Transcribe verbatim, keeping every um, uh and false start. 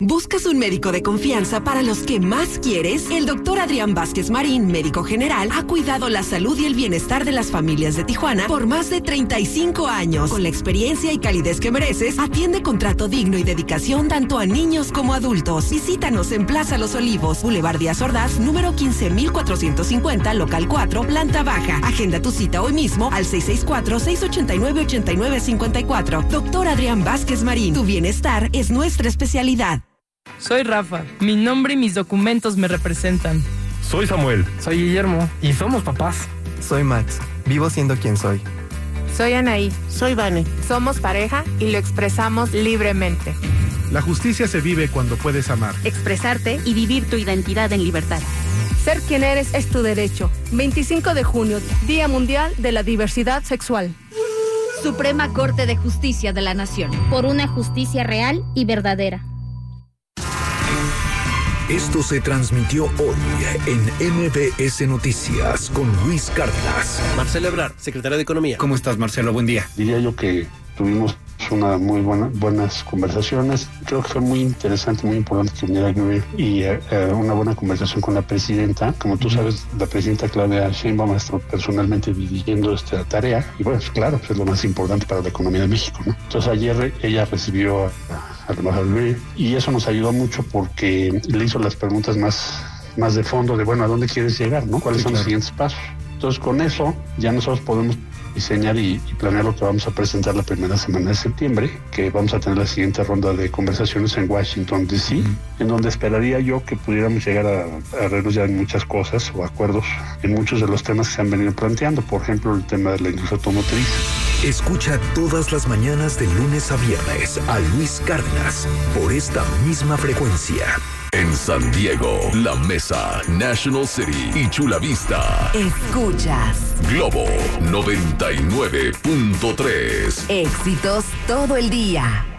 ¿Buscas un médico de confianza para los que más quieres? El doctor Adrián Vázquez Marín, médico general, ha cuidado la salud y el bienestar de las familias de Tijuana por más de treinta y cinco años. Con la experiencia y calidez que mereces, atiende con trato digno y dedicación tanto a niños como adultos. Visítanos en Plaza Los Olivos, Boulevard Díaz Ordaz, número quince mil cuatrocientos cincuenta, local cuatro, planta baja. Agenda tu cita hoy mismo al seis seis cuatro, seis ocho nueve, ocho nueve cinco cuatro. Doctor Adrián Vázquez Marín, tu bienestar es nuestra especialidad. Soy Rafa, mi nombre y mis documentos me representan. Soy Samuel. Soy Guillermo y somos papás. Soy Max, vivo siendo quien soy. Soy Anaí. Soy Vane. Somos pareja y lo expresamos libremente. La justicia se vive cuando puedes amar, expresarte y vivir tu identidad en libertad. Ser quien eres es tu derecho. veinticinco de junio, Día Mundial de la Diversidad Sexual. Suprema Corte de Justicia de la Nación. Por una justicia real y verdadera. Esto se transmitió hoy en M B S Noticias con Luis Cárdenas. Marcelo Ebrard, secretario de Economía. ¿Cómo estás, Marcelo? Buen día. Diría yo que tuvimos una muy buena, buenas conversaciones. Creo que fue muy interesante, muy importante que viniera Yuri y eh, una buena conversación con la presidenta. Como tú sabes, la presidenta Claudia Sheinbaum está personalmente dirigiendo esta tarea y bueno, claro, es lo más importante para la economía de México, ¿no? Entonces ayer ella recibió a, al embajador Yuri y eso nos ayudó mucho porque le hizo las preguntas más, más de fondo de, bueno, ¿a dónde quieres llegar, no? ¿Cuáles sí, son claro. los siguientes pasos? Entonces con eso ya nosotros podemos diseñar y, y planear lo que vamos a presentar la primera semana de septiembre, que vamos a tener la siguiente ronda de conversaciones en Washington, D C, uh-huh. en donde esperaría yo que pudiéramos llegar a, a arreglos ya en muchas cosas o acuerdos en muchos de los temas que se han venido planteando, por ejemplo, el tema de la industria automotriz. Escucha todas las mañanas de lunes a viernes a Luis Cárdenas por esta misma frecuencia. En San Diego, La Mesa, National City y Chula Vista. Escuchas Globo noventa y nueve punto tres. Éxitos todo el día.